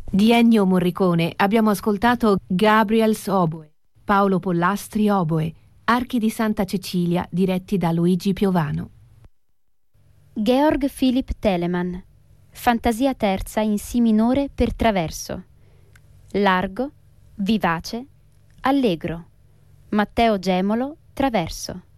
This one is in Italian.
Di Ennio Morricone abbiamo ascoltato Gabriel's Oboe, Paolo Pollastri Oboe, Archi di Santa Cecilia diretti da Luigi Piovano. Georg Philipp Telemann, Fantasia terza in Si minore per traverso. Largo, vivace, allegro. Matteo Gemolo, traverso.